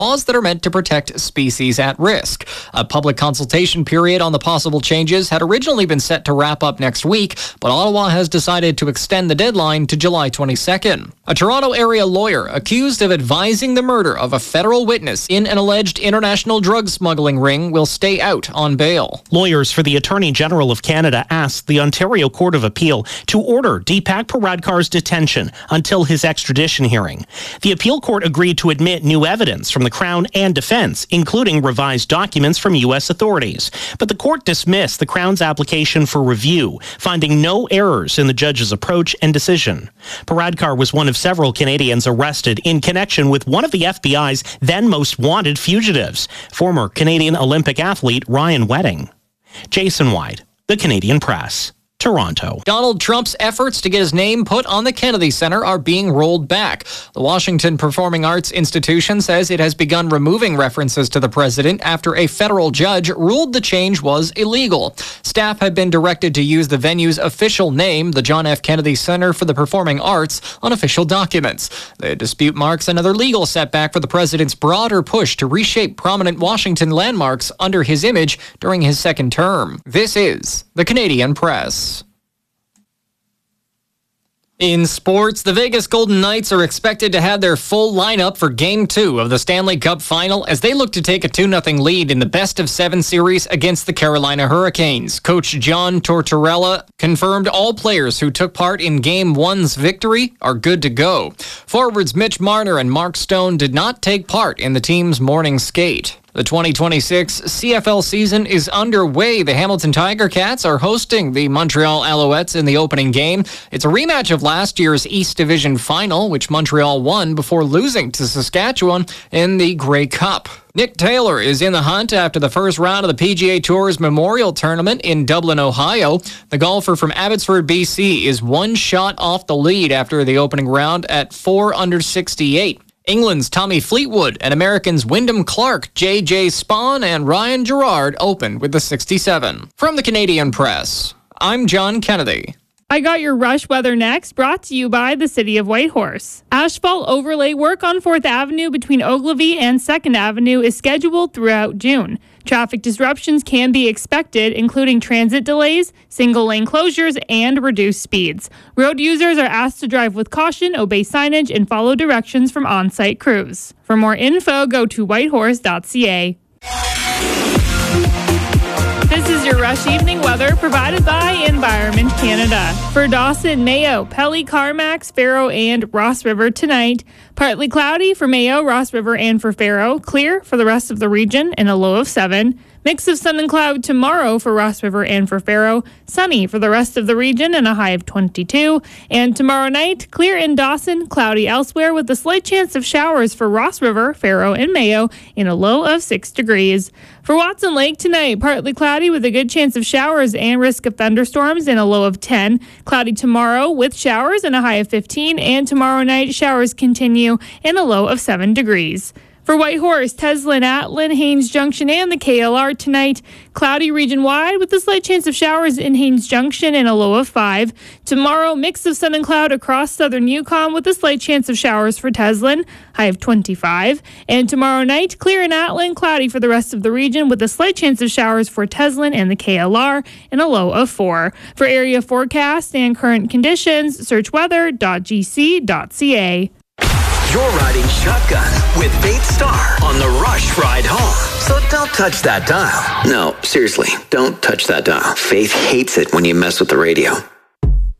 laws that are meant to protect species at risk. A public consultation period on the possible changes had originally been set to wrap up next week, but Ottawa has decided to extend the deadline to July 22nd. A Toronto area lawyer accused of advising the murder of a federal witness in an alleged international drug smuggling ring will stay out on bail. Lawyers for the Attorney General of Canada asked the Ontario Court of Appeal to order Deepak Paradkar's detention until his extradition hearing. The appeal court agreed to admit new evidence from the Crown and defense, including revised documents from U.S. authorities. But the court dismissed the Crown's application for review, finding no errors in the judge's approach and decision. Paradkar was one of several Canadians arrested in connection with one of the FBI's then most wanted fugitives, former Canadian Olympic athlete Ryan Wedding. Jason White, The Canadian Press. Toronto. Donald Trump's efforts to get his name put on the Kennedy Center are being rolled back. The Washington Performing Arts Institution says it has begun removing references to the president after a federal judge ruled the change was illegal. Staff had been directed to use the venue's official name, the John F. Kennedy Center for the Performing Arts, on official documents. The dispute marks another legal setback for the president's broader push to reshape prominent Washington landmarks under his image during his second term. This is the Canadian Press. In sports, the Vegas Golden Knights are expected to have their full lineup for Game 2 of the Stanley Cup Final as they look to take a 2-0 lead in the best-of-7 series against the Carolina Hurricanes. Coach John Tortorella confirmed all players who took part in Game 1's victory are good to go. Forwards Mitch Marner and Mark Stone did not take part in the team's morning skate. The 2026 CFL season is underway. The Hamilton Tiger Cats are hosting the Montreal Alouettes in the opening game. It's a rematch of last year's East Division final, which Montreal won before losing to Saskatchewan in the Grey Cup. Nick Taylor is in the hunt after the first round of the PGA Tour's Memorial Tournament in Dublin, Ohio. The golfer from Abbotsford, BC, is one shot off the lead after the opening round at 4 under 68. England's Tommy Fleetwood and Americans Wyndham Clark, J.J. Spahn, and Ryan Gerard opened with the 67. From the Canadian Press, I'm John Kennedy. I got your rush weather next, brought to you by the City of Whitehorse. Asphalt overlay work on 4th Avenue between Ogilvie and 2nd Avenue is scheduled throughout June. Traffic disruptions can be expected, including transit delays, single-lane closures, and reduced speeds. Road users are asked to drive with caution, obey signage, and follow directions from on-site crews. For more info, go to whitehorse.ca. This is your Rush Evening weather provided by Environment Canada. For Dawson, Mayo, Pelly, Carmax, Faro, and Ross River tonight. Partly cloudy for Mayo, Ross River, and for Faro. Clear for the rest of the region and a low of 7. Mix of sun and cloud tomorrow for Ross River and for Faro. Sunny for the rest of the region and a high of 22. And tomorrow night, clear in Dawson, cloudy elsewhere with a slight chance of showers for Ross River, Faro, and Mayo in a low of 6 degrees. For Watson Lake tonight, partly cloudy with a good chance of showers and risk of thunderstorms in a low of 10. Cloudy tomorrow with showers and a high of 15. And tomorrow night, showers continue in a low of 7 degrees. For Whitehorse, Teslin, Atlin, Haines Junction, and the KLR tonight, cloudy region-wide with a slight chance of showers in Haines Junction and a low of 5. Tomorrow, mix of sun and cloud across southern Yukon with a slight chance of showers for Teslin, high of 25. And tomorrow night, clear in Atlin, cloudy for the rest of the region with a slight chance of showers for Teslin and the KLR and a low of 4. For area forecast and current conditions, search weather.gc.ca. You're riding shotgun with Faith Star on the Rush Ride Home. So don't touch that dial. No, seriously, don't touch that dial. Faith hates it when you mess with the radio.